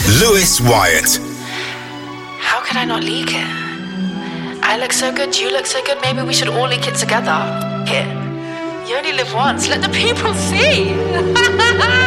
Lewis Wyatt. How could I not leak it? I look so good, you look so good, maybe we should all leak it together. Here. You only live once, let the people see.